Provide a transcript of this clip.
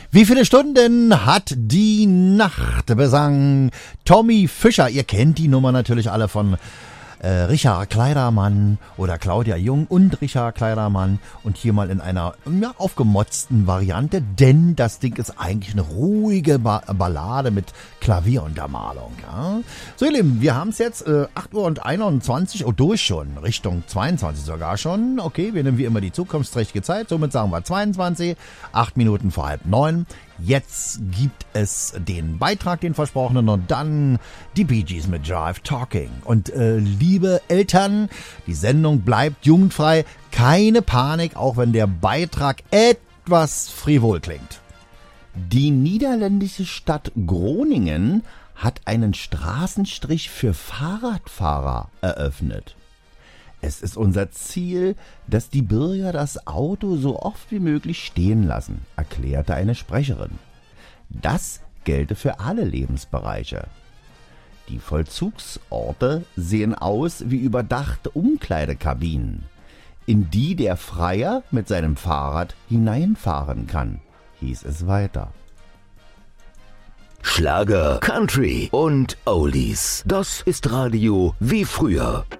Wie viele Stunden hat die Nacht besang Tommy Fischer? Ihr kennt die Nummer natürlich alle von Richard Kleidermann oder Claudia Jung und Richard Kleidermann und hier mal in einer aufgemotzten Variante, denn das Ding ist eigentlich eine ruhige Ballade mit Klavieruntermalung. Ja? So ihr Lieben, wir haben es jetzt 8 Uhr und 21 Uhr durch schon, Richtung 22 sogar schon. Okay, wir nehmen wie immer die zukunftsträchtige Zeit, somit sagen wir 22, 8 Minuten vor 8:30. Jetzt gibt es den Beitrag, den versprochenen, und dann die Bee Gees mit Jive Talking. Und liebe Eltern, die Sendung bleibt jugendfrei. Keine Panik, auch wenn der Beitrag etwas frivol klingt. Die niederländische Stadt Groningen hat einen Straßenstrich für Fahrradfahrer eröffnet. Es ist unser Ziel, dass die Bürger das Auto so oft wie möglich stehen lassen, erklärte eine Sprecherin. Das gelte für alle Lebensbereiche. Die Vollzugsorte sehen aus wie überdachte Umkleidekabinen, in die der Freier mit seinem Fahrrad hineinfahren kann, hieß es weiter. Schlager, Country und Oldies. Das ist Radio wie früher.